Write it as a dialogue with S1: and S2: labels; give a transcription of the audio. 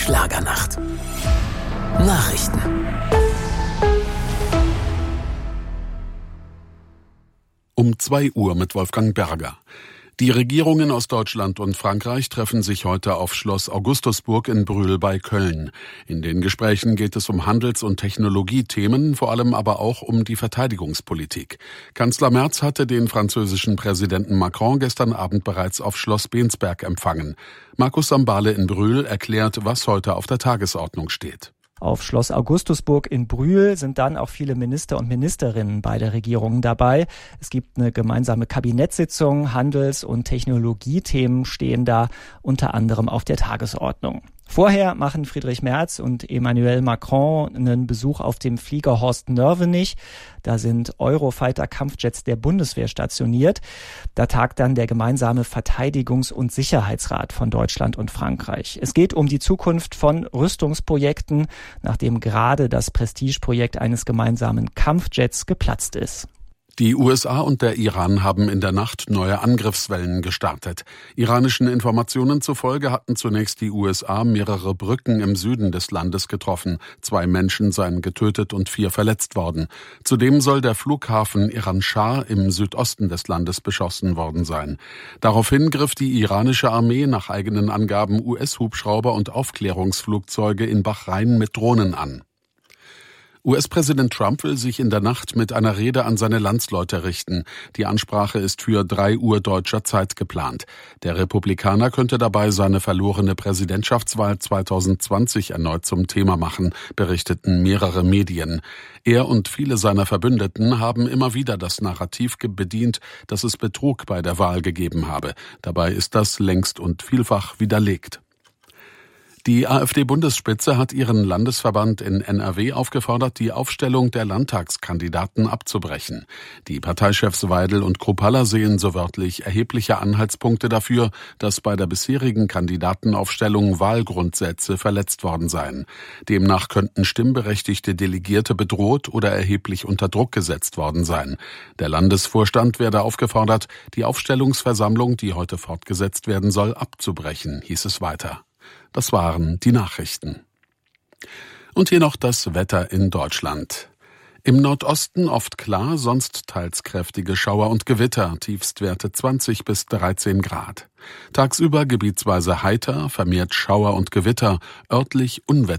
S1: Schlagernacht. Nachrichten.
S2: Um 2 Uhr mit Wolfgang Berger. Die Regierungen aus Deutschland und Frankreich treffen sich heute auf Schloss Augustusburg in Brühl bei Köln. In den Gesprächen geht es um Handels- und Technologiethemen, vor allem aber auch um die Verteidigungspolitik. Kanzler Merz hatte den französischen Präsidenten Macron gestern Abend bereits auf Schloss Bensberg empfangen. Markus Sambale in Brühl erklärt, was heute auf der Tagesordnung steht.
S3: Auf Schloss Augustusburg in Brühl sind dann auch viele Minister und Ministerinnen beider Regierungen dabei. Es gibt eine gemeinsame Kabinettssitzung, Handels- und Technologiethemen stehen da unter anderem auf der Tagesordnung. Vorher machen Friedrich Merz und Emmanuel Macron einen Besuch auf dem Flieger Horst-Nörvenich. Da sind Eurofighter-Kampfjets der Bundeswehr stationiert. Da tagt dann der gemeinsame Verteidigungs- und Sicherheitsrat von Deutschland und Frankreich. Es geht um die Zukunft von Rüstungsprojekten, nachdem gerade das Prestigeprojekt eines gemeinsamen Kampfjets geplatzt ist.
S2: Die USA und der Iran haben in der Nacht neue Angriffswellen gestartet. Iranischen Informationen zufolge hatten zunächst die USA mehrere Brücken im Süden des Landes getroffen. 2 Menschen seien getötet und 4 verletzt worden. Zudem soll der Flughafen Iran-Schah im Südosten des Landes beschossen worden sein. Daraufhin griff die iranische Armee nach eigenen Angaben US-Hubschrauber und Aufklärungsflugzeuge in Bahrain mit Drohnen an. US-Präsident Trump will sich in der Nacht mit einer Rede an seine Landsleute richten. Die Ansprache ist für 3 Uhr deutscher Zeit geplant. Der Republikaner könnte dabei seine verlorene Präsidentschaftswahl 2020 erneut zum Thema machen, berichteten mehrere Medien. Er und viele seiner Verbündeten haben immer wieder das Narrativ bedient, dass es Betrug bei der Wahl gegeben habe. Dabei ist das längst und vielfach widerlegt. Die AfD-Bundesspitze hat ihren Landesverband in NRW aufgefordert, die Aufstellung der Landtagskandidaten abzubrechen. Die Parteichefs Weidel und Kruppalla sehen so wörtlich erhebliche Anhaltspunkte dafür, dass bei der bisherigen Kandidatenaufstellung Wahlgrundsätze verletzt worden seien. Demnach könnten stimmberechtigte Delegierte bedroht oder erheblich unter Druck gesetzt worden sein. Der Landesvorstand werde aufgefordert, die Aufstellungsversammlung, die heute fortgesetzt werden soll, abzubrechen, hieß es weiter. Das waren die Nachrichten. Und hier noch das Wetter in Deutschland. Im Nordosten oft klar, sonst teils kräftige Schauer und Gewitter, Tiefstwerte 20 bis 13 Grad. Tagsüber gebietsweise heiter, vermehrt Schauer und Gewitter, örtlich Unwetter.